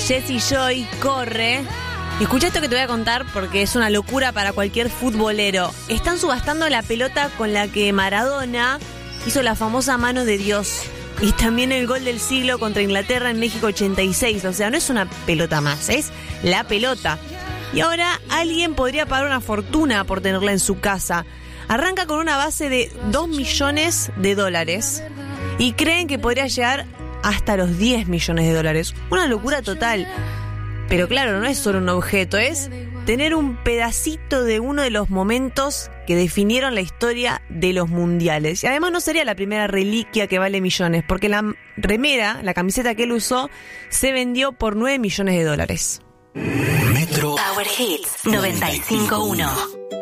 Jessie Joy corre. Y escucha esto que te voy a contar porque es una locura para cualquier futbolero. Están subastando la pelota con la que Maradona hizo la famosa mano de Dios. Y también el gol del siglo contra Inglaterra en México 86. O sea, no es una pelota más, es la pelota. Y ahora alguien podría pagar una fortuna por tenerla en su casa. Arranca con una base de $2 millones. Y creen que podría llegar hasta los $10 millones. Una locura total. Pero claro, no es solo un objeto, es tener un pedacito de uno de los momentos que definieron la historia de los mundiales. Y además no sería la primera reliquia que vale millones, porque la remera, la camiseta que él usó, se vendió por $9 millones. Metro Power Hits 95.1.